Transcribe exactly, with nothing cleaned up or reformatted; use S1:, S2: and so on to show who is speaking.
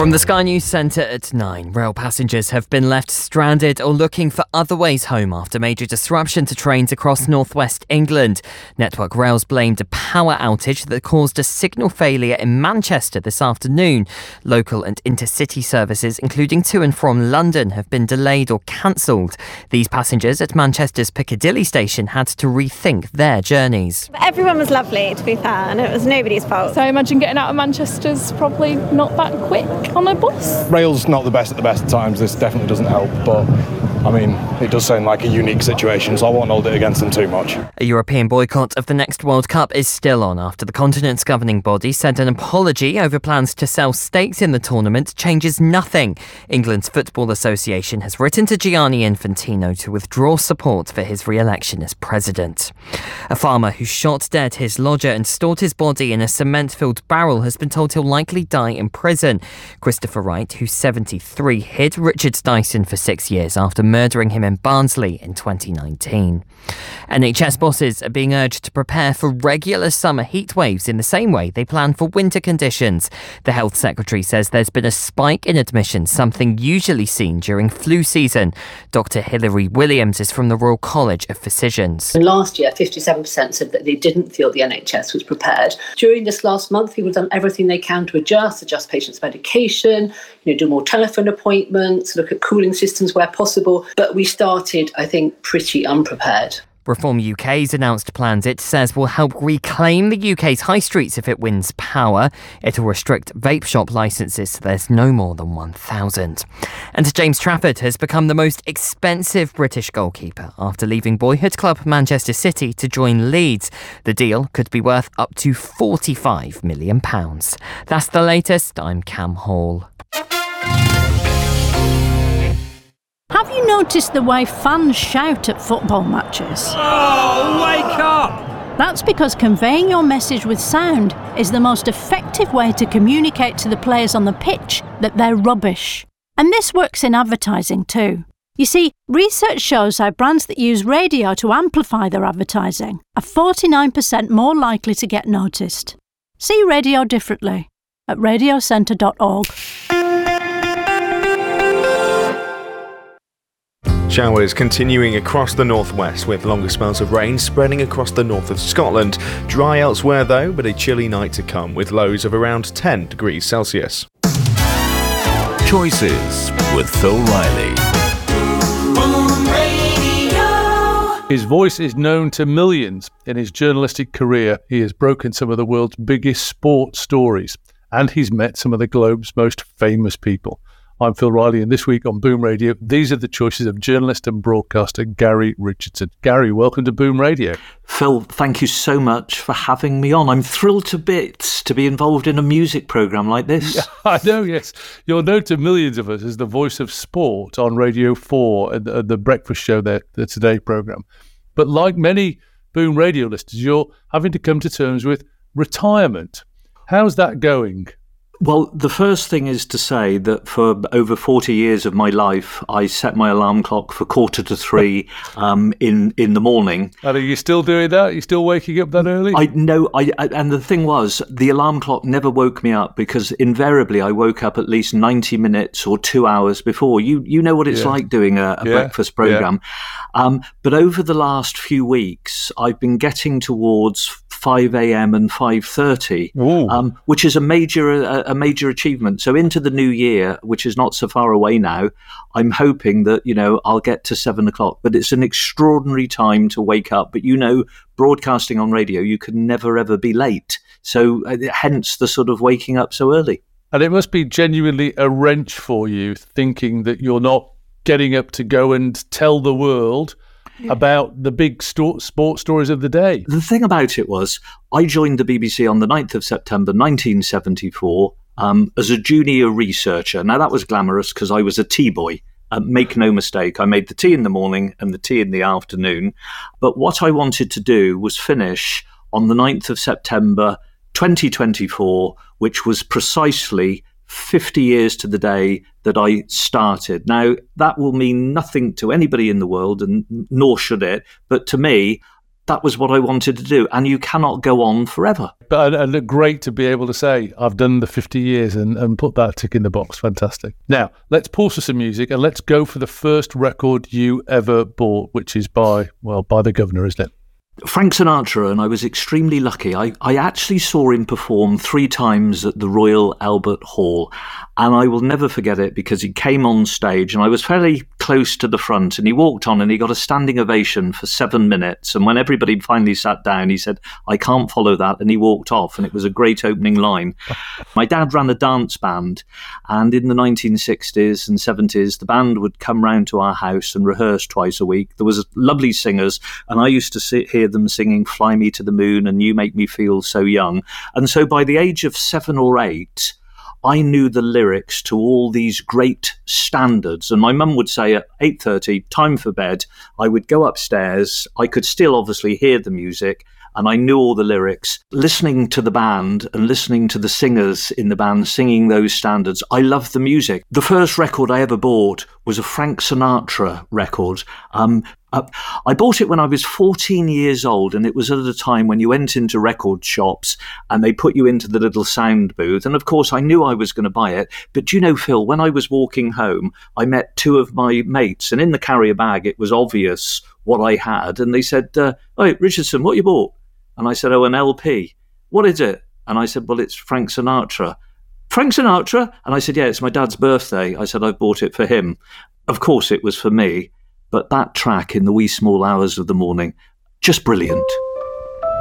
S1: From the Sky News Centre at nine, rail passengers have been left stranded or looking for other ways home after major disruption to trains across northwest England. Network Rail's blamed a power outage that caused a signal failure in Manchester this afternoon. Local and intercity services, including to and from London, have been delayed or cancelled. These passengers at Manchester's Piccadilly station had to rethink their journeys.
S2: Everyone was lovely, to be fair, and it was nobody's fault.
S3: So I imagine getting out of Manchester's probably not that quick on a bus.
S4: Rail's not the best at the best of times. This definitely doesn't help, but I mean, it does sound like a unique situation, so I won't hold it against them too much.
S1: A European boycott of the next World Cup is still on after the continent's governing body said an apology over plans to sell stakes in the tournament changes nothing. England's Football Association has written to Gianni Infantino to withdraw support for his re-election as president. A farmer who shot dead his lodger and stored his body in a cement-filled barrel has been told he'll likely die in prison. Christopher Wright, who's seventy-three, hid Richard Dyson for six years after murdering him in Barnsley in twenty nineteen. N H S bosses are being urged to prepare for regular summer heat waves in the same way they plan for winter conditions. The Health Secretary says there's been a spike in admissions, something usually seen during flu season. Doctor Hilary Williams is from the Royal College of Physicians.
S5: Last year, fifty-seven percent said that they didn't feel the N H S was prepared. During this last month, people have done everything they can to adjust, adjust patients' medication, you know, do more telephone appointments, look at cooling systems where possible. But we started, I think, pretty unprepared.
S1: Reform U K's announced plans it says will help reclaim the U K's high streets if it wins power. It'll restrict vape shop licences so there's no more than one thousand. And James Trafford has become the most expensive British goalkeeper after leaving boyhood club Manchester City to join Leeds. The deal could be worth up to forty-five million pounds. That's the latest. I'm Cam Hall.
S6: Have you noticed the way fans shout at football matches?
S7: Oh, wake up!
S6: That's because conveying your message with sound is the most effective way to communicate to the players on the pitch that they're rubbish. And this works in advertising too. You see, research shows how brands that use radio to amplify their advertising are forty-nine percent more likely to get noticed. See radio differently at radio centre dot org.
S8: Showers continuing across the northwest with longer spells of rain spreading across the north of Scotland. Dry elsewhere though, but a chilly night to come with lows of around ten degrees Celsius.
S9: Choices with Phil Riley.
S10: His voice is known to millions. In his journalistic career, he has broken some of the world's biggest sports stories, and he's met some of the globe's most famous people. I'm Phil Riley, and this week on Boom Radio, these are the choices of journalist and broadcaster Gary Richardson. Gary, welcome to Boom Radio.
S11: Phil, thank you so much for having me on. I'm thrilled to bits to be involved in a music programme like this.
S10: Yeah, I know, yes. You're known to millions of us as the voice of sport on Radio four and the, the breakfast show, there, the Today programme. But like many Boom Radio listeners, you're having to come to terms with retirement. How's that going?
S11: Well, the first thing is to say that for over forty years of my life, I set my alarm clock for quarter to three um, in, in the morning.
S10: And are you still doing that? Are you still waking up that early?
S11: I know. I, I and the thing was, the alarm clock never woke me up because invariably I woke up at least ninety minutes or two hours before. You you know what it's
S10: yeah.
S11: like doing a, a
S10: yeah.
S11: breakfast programme. Yeah. Um, but over the last few weeks, I've been getting towards five a.m. and five thirty, um, which is a major a, a major achievement. So into the new year, which is not so far away now, I'm hoping that, you know, I'll get to seven o'clock. But it's an extraordinary time to wake up. But, you know, broadcasting on radio, you can never, ever be late. So uh, hence the sort of waking up so early.
S10: And it must be genuinely a wrench for you thinking that you're not getting up to go and tell the world about the big sto- sports stories of the day.
S11: The thing about it was, I joined the B B C on the ninth of September nineteen seventy-four um, as a junior researcher. Now, that was glamorous because I was a tea boy. Uh, make no mistake, I made the tea in the morning and the tea in the afternoon. But what I wanted to do was finish on the ninth of September twenty twenty-four, which was precisely fifty years to the day that I started. Now, that will mean nothing to anybody in the world, and nor should it. But to me, that was what I wanted to do. And you cannot go on forever.
S10: But and, and great to be able to say, I've done the fifty years and, and put that tick in the box. Fantastic. Now, let's pause for some music and let's go for the first record you ever bought, which is by, well, by the governor, isn't it?
S11: Frank Sinatra, and I was extremely lucky. I, I actually saw him perform three times at the Royal Albert Hall, and I will never forget it because he came on stage and I was fairly close to the front, and he walked on and he got a standing ovation for seven minutes. And when everybody finally sat down, he said, "I can't follow that," and he walked off, and it was a great opening line. My dad ran a dance band, and in the nineteen sixties and seventies, the band would come round to our house and rehearse twice a week. There was lovely singers, and I used to sit here them singing "Fly Me to the Moon" and "You Make Me Feel So Young." And so by the age of seven or eight, I knew the lyrics to all these great standards. And my mum would say at eight thirty, time for bed. I would go upstairs. I could still obviously hear the music, and I knew all the lyrics. Listening to the band and listening to the singers in the band singing those standards, I loved the music. The first record I ever bought was a Frank Sinatra record. Um, uh, I bought it when I was fourteen years old, and it was at a time when you went into record shops and they put you into the little sound booth. And of course, I knew I was going to buy it. But do you know, Phil, when I was walking home, I met two of my mates, and in the carrier bag, it was obvious what I had. And they said, uh, "Oh, Richardson, what you bought?" And I said, "Oh, an L P. What is it?" And I said, "Well, it's Frank Sinatra." "Frank Sinatra?" And I said, "Yeah, it's my dad's birthday." I said, "I bought it for him." Of course, it was for me. But that track in the wee small hours of the morning, just brilliant.